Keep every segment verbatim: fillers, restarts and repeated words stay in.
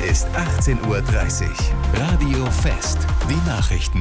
ist achtzehn Uhr dreißig. Radio Fest. Die Nachrichten.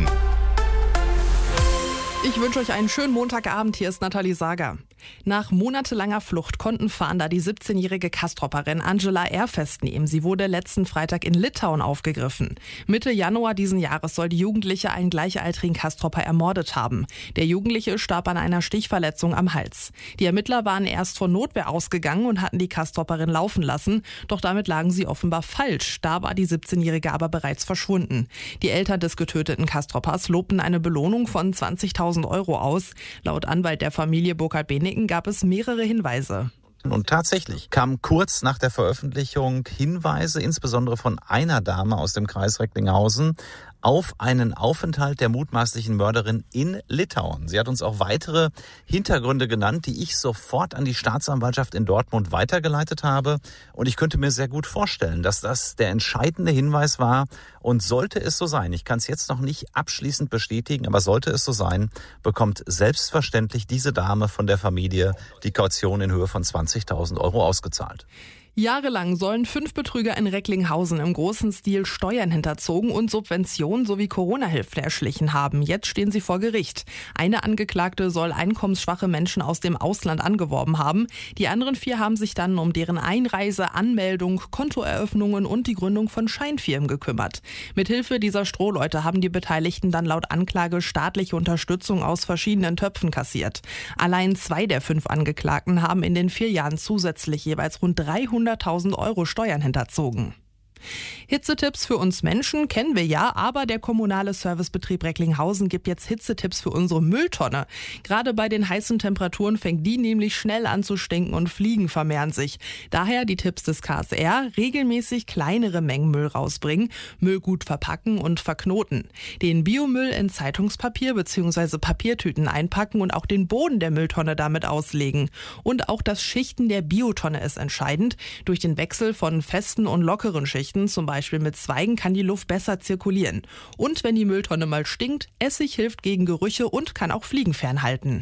Ich wünsche euch einen schönen Montagabend. Hier ist Nathalie Sager. Nach monatelanger Flucht konnten Fahnder die siebzehnjährige Kastropperin Angela R. festnehmen. Sie wurde letzten Freitag in Litauen aufgegriffen. Mitte Januar diesen Jahres soll die Jugendliche einen gleichaltrigen Kastropper ermordet haben. Der Jugendliche starb an einer Stichverletzung am Hals. Die Ermittler waren erst von Notwehr ausgegangen und hatten die Kastropperin laufen lassen. Doch damit lagen sie offenbar falsch. Da war die siebzehnjährige aber bereits verschwunden. Die Eltern des getöteten Kastroppers lobten eine Belohnung von zwanzigtausend Euro aus. Laut Anwalt der Familie Burkhard Beneken gab es mehrere Hinweise. Und tatsächlich kamen kurz nach der Veröffentlichung Hinweise, insbesondere von einer Dame aus dem Kreis Recklinghausen, auf einen Aufenthalt der mutmaßlichen Mörderin in Litauen. Sie hat uns auch weitere Hintergründe genannt, die ich sofort an die Staatsanwaltschaft in Dortmund weitergeleitet habe. Und ich könnte mir sehr gut vorstellen, dass das der entscheidende Hinweis war. Und sollte es so sein, ich kann es jetzt noch nicht abschließend bestätigen, aber sollte es so sein, bekommt selbstverständlich diese Dame von der Familie die Kaution in Höhe von zwanzigtausend Euro ausgezahlt. Jahrelang sollen fünf Betrüger in Recklinghausen im großen Stil Steuern hinterzogen und Subventionen sowie Corona-Hilfen erschlichen haben. Jetzt stehen sie vor Gericht. Eine Angeklagte soll einkommensschwache Menschen aus dem Ausland angeworben haben. Die anderen vier haben sich dann um deren Einreise, Anmeldung, Kontoeröffnungen und die Gründung von Scheinfirmen gekümmert. Mithilfe dieser Strohleute haben die Beteiligten dann laut Anklage staatliche Unterstützung aus verschiedenen Töpfen kassiert. Allein zwei der fünf Angeklagten haben in den vier Jahren zusätzlich jeweils rund dreihunderttausend Euro Steuern hinterzogen. Hitzetipps für uns Menschen kennen wir ja, aber der kommunale Servicebetrieb Recklinghausen gibt jetzt Hitzetipps für unsere Mülltonne. Gerade bei den heißen Temperaturen fängt die nämlich schnell an zu stinken und Fliegen vermehren sich. Daher die Tipps des K S R: regelmäßig kleinere Mengen Müll rausbringen, Müll gut verpacken und verknoten, den Biomüll in Zeitungspapier bzw. Papiertüten einpacken und auch den Boden der Mülltonne damit auslegen. Und auch das Schichten der Biotonne ist entscheidend. Durch den Wechsel von festen und lockeren Schichten, zum Beispiel mit Zweigen, kann die Luft besser zirkulieren. Und wenn die Mülltonne mal stinkt, Essig hilft gegen Gerüche und kann auch Fliegen fernhalten.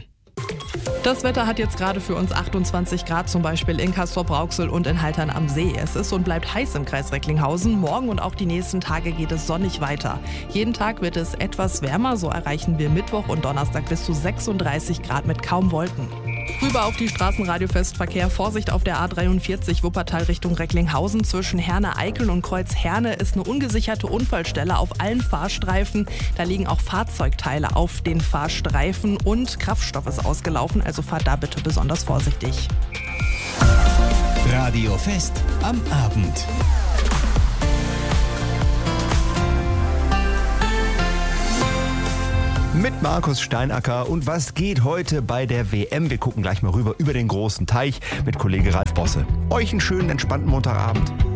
Das Wetter hat jetzt gerade für uns achtundzwanzig Grad, zum Beispiel in Castrop-Rauxel und in Haltern am See. Es ist und bleibt heiß im Kreis Recklinghausen. Morgen und auch die nächsten Tage geht es sonnig weiter. Jeden Tag wird es etwas wärmer, so erreichen wir Mittwoch und Donnerstag bis zu sechsunddreißig Grad mit kaum Wolken. Rüber auf die Straßenradio-Festverkehr. Vorsicht auf der A dreiundvierzig Wuppertal Richtung Recklinghausen. Zwischen Herne-Eickeln und Kreuz-Herne ist eine ungesicherte Unfallstelle auf allen Fahrstreifen. Da liegen auch Fahrzeugteile auf den Fahrstreifen und Kraftstoff ist ausgelaufen. Also fahrt da bitte besonders vorsichtig. Radio Fest am Abend. Mit Markus Steinacker. Und was geht heute bei der W M? Wir gucken gleich mal rüber über den großen Teich mit Kollege Ralf Bosse. Euch einen schönen, entspannten Montagabend.